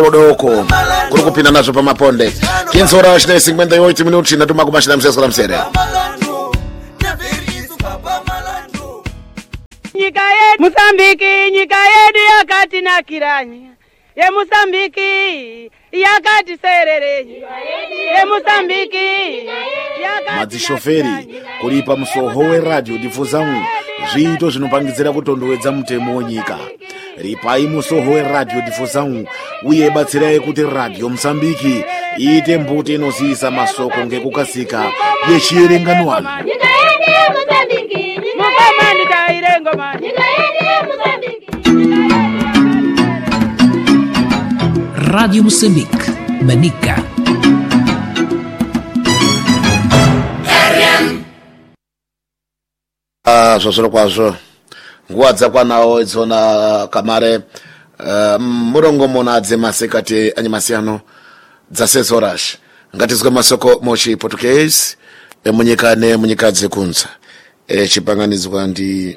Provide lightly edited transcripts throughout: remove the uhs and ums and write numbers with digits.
doko kuri kupinda nazvo pamaponde 15 horas ne 58 minutos natuma kumashina msesora msere. Nyika yedu Mozambiki, nyika yedu yakatinakiranya. Ye Mozambiki yakati serere. Ye Mozambiki yakati madzishoferi kulipa musoho weradio difuzangu zviito zvinopangidzira kutondowedza mutemo wenyika. Ripai musoho weradio difuzangu uye batsirai kuti radio Mozambiki iite mbuto inoziisa masoko ngekukasika yechierengano wanu. Rádio Moçambique, Manica. Zvozviro kwazvo nguva dzakwanawo idzona kamare murongomona dzemasekati anyamasiyano dzasezorash ngatizwe masoko muchiportuguese emunyika nemunyika dzekunza chipanganidzwa ndi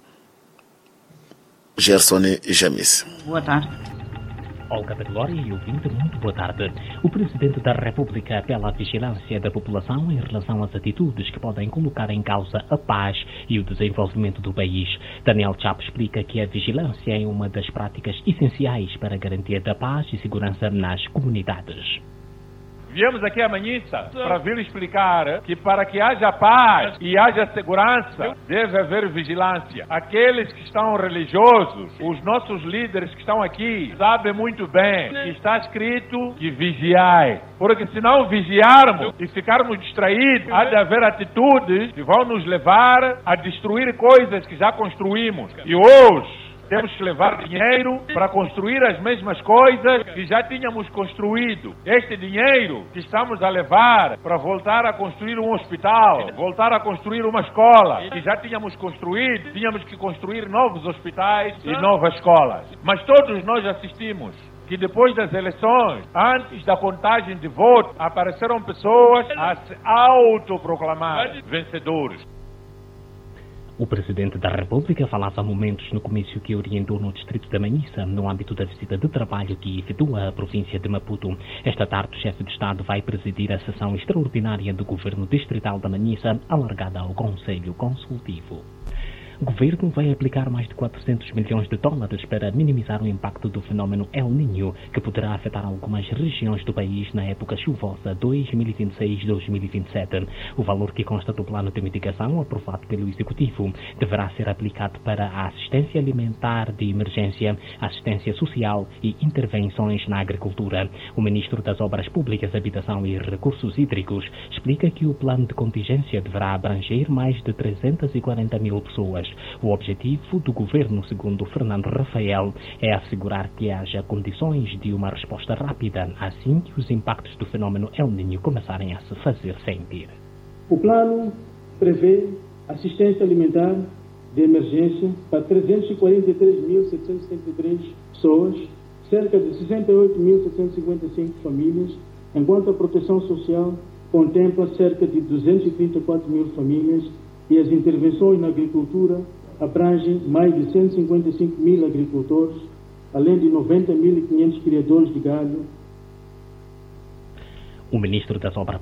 Gerson Jamis. Boa tarde. Olga da Glória e ouvinte, muito boa tarde. O Presidente da República apela à vigilância da população em relação às atitudes que podem colocar em causa a paz e o desenvolvimento do país. Daniel Chapo explica que a vigilância é uma das práticas essenciais para a garantia da paz e segurança nas comunidades. Viemos aqui amanhã para vir explicar que para que haja paz e haja segurança, deve haver vigilância. Aqueles que estão religiosos, os nossos líderes que estão aqui, sabem muito bem que está escrito que vigiai. Porque se não vigiarmos e ficarmos distraídos, há de haver atitudes que vão nos levar a destruir coisas que já construímos. E hoje temos que levar dinheiro para construir as mesmas coisas que já tínhamos construído. Este dinheiro que estamos a levar para voltar a construir um hospital, voltar a construir uma escola que já tínhamos construído, tínhamos que construir novos hospitais e novas escolas. Mas todos nós assistimos que depois das eleições, antes da contagem de votos, apareceram pessoas a se autoproclamar vencedores. O Presidente da República falava há momentos no comício que orientou no distrito da Manhissa, no âmbito da visita de trabalho que efetua a província de Maputo. Esta tarde, o chefe de Estado vai presidir a sessão extraordinária do Governo Distrital da Manhissa, alargada ao Conselho Consultivo. O governo vai aplicar mais de 400 milhões de dólares para minimizar o impacto do fenómeno El Niño, que poderá afetar algumas regiões do país na época chuvosa 2026-2027. O valor que consta do plano de mitigação aprovado pelo Executivo deverá ser aplicado para a assistência alimentar de emergência, assistência social e intervenções na agricultura. O ministro das Obras Públicas, Habitação e Recursos Hídricos explica que o plano de contingência deverá abranger mais de 340 mil pessoas. O objetivo do governo, segundo Fernando Rafael, é assegurar que haja condições de uma resposta rápida assim que os impactos do fenómeno El Niño começarem a se fazer sentir. O plano prevê assistência alimentar de emergência para 343.773 pessoas, cerca de 68.755 famílias, enquanto a proteção social contempla cerca de 234 mil famílias e as intervenções na agricultura abrangem mais de 155 mil agricultores, além de 90.500 criadores de gado. O Ministro das Obras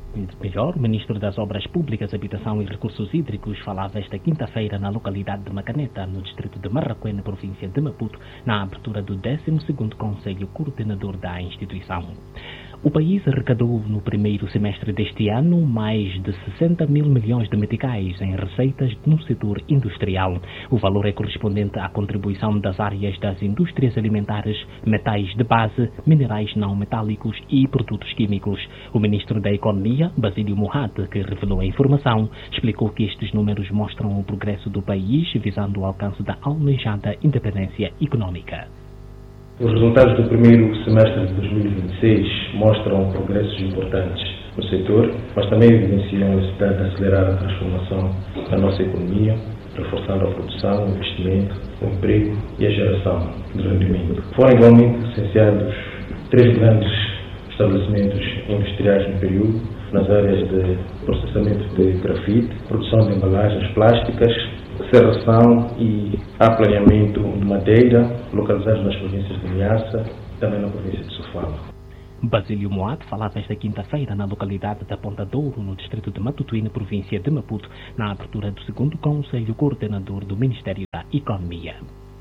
Públicas, Habitação e Recursos Hídricos falava esta quinta-feira na localidade de Macaneta, no distrito de Marraquém, na província de Maputo, na abertura do 12º Conselho Coordenador da instituição. O país arrecadou no primeiro semestre deste ano mais de 60 mil milhões de meticais em receitas no setor industrial. O valor é correspondente à contribuição das áreas das indústrias alimentares, metais de base, minerais não metálicos e produtos químicos. O ministro da Economia, Basílio Mourad, que revelou a informação, explicou que estes números mostram o progresso do país visando o alcance da almejada independência econômica. Os resultados do primeiro semestre de 2026 mostram progressos importantes no setor, mas também evidenciam a necessidade de acelerar a transformação da nossa economia, reforçando a produção, o investimento, o emprego e a geração de rendimento. Foram igualmente licenciados 3 grandes estabelecimentos industriais no período, nas áreas de processamento de grafite, produção de embalagens plásticas, serração e aplaneamento de madeira, localizados nas províncias de Niassa, também na província de Sofala. Basílio Moato falava esta quinta-feira na localidade da Ponta Douro, no distrito de Matutuí, na província de Maputo, na abertura do 2º Conselho Coordenador do Ministério da Economia.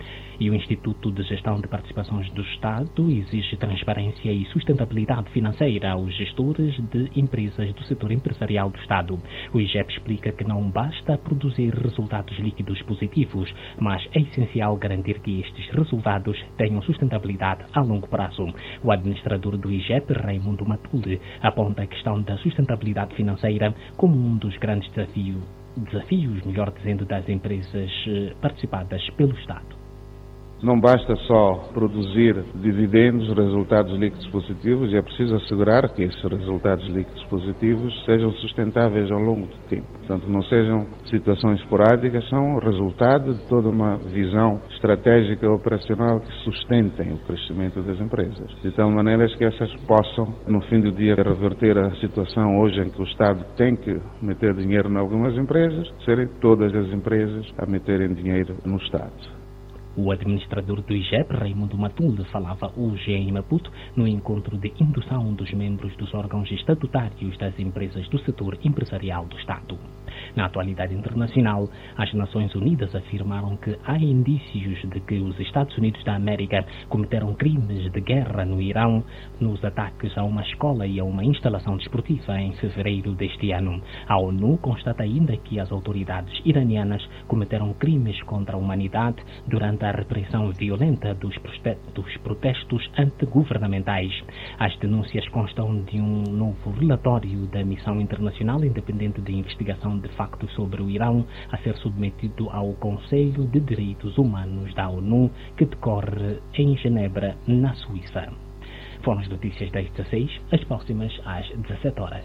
E o Instituto de Gestão de Participações do Estado exige transparência e sustentabilidade financeira aos gestores de empresas do setor empresarial do Estado. O IGEP explica que não basta produzir resultados líquidos positivos, mas é essencial garantir que estes resultados tenham sustentabilidade a longo prazo. O administrador do IGEP, Raimundo Matule, aponta a questão da sustentabilidade financeira como um dos grandes desafios, melhor dizendo, das empresas participadas pelo Estado. Não basta só produzir dividendos, resultados líquidos positivos, e é preciso assegurar que esses resultados líquidos positivos sejam sustentáveis ao longo do tempo. Portanto, não sejam situações esporádicas, são resultado de toda uma visão estratégica e operacional que sustentem o crescimento das empresas. De tal maneira que essas possam, no fim do dia, reverter a situação hoje em que o Estado tem que meter dinheiro em algumas empresas, serem todas as empresas a meterem dinheiro no Estado. O administrador do IGEP, Raimundo Matule, falava hoje em Maputo no encontro de indução dos membros dos órgãos estatutários das empresas do setor empresarial do Estado. Na atualidade internacional, as Nações Unidas afirmaram que há indícios de que os Estados Unidos da América cometeram crimes de guerra no Irão nos ataques a uma escola e a uma instalação desportiva em fevereiro deste ano. A ONU constata ainda que as autoridades iranianas cometeram crimes contra a humanidade durante a repressão violenta dos protestos antigovernamentais. As denúncias constam de um novo relatório da Missão Internacional Independente de Investigação de Factos sobre o Irão a ser submetido ao Conselho de Direitos Humanos da ONU, que decorre em Genebra, na Suíça. Foram as notícias das 16, as próximas às 17 horas.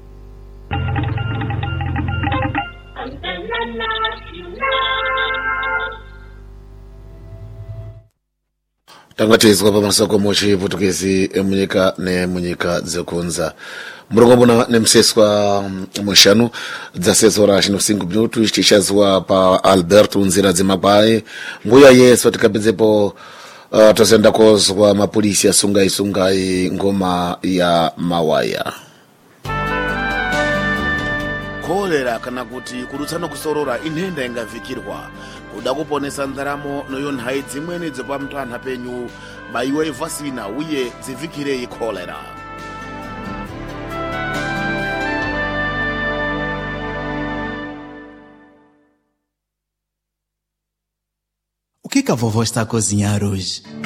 tangatizwa pamasoko mochi putukezi emunyika nemunyika dzekunza murongomuna nemseswa mushanu dzasezora chino 5 minutos tichazwa pa Alberto Nzira Dzemakwai nguya yeso tikapedzepo tozenda kozwa mapolisi asungai ngoma ya mawaya kolera kana kuti kudutsana kusorora inhenda ingavikirwa kuda kuponesa ndaramo noyo nhai dzimweni dzepamtwana penyu baiwe vasina uye dzivikire kolera. O que a vovó está a cozinhar hoje?